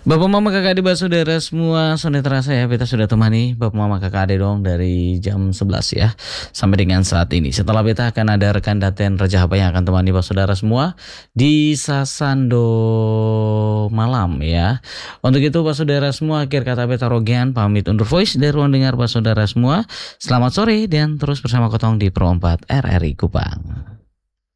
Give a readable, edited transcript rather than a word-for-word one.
Bapak Mama Kakak Adik Saudara semua, Sone terasa ya beta sudah temani Bapak Mama Kakak Adik dong dari jam 11 ya sampai dengan saat ini. Setelah beta akan ada rekan Daten Raja Hapa yang akan temani Bapak Saudara semua di Sasando malam ya. Untuk itu Bapak Saudara semua, akhir kata beta Rogian pamit undur voice dari ruang dengar Bapak Saudara semua. Selamat sore dan terus bersama Kotong di Pro 4 RRI Kupang.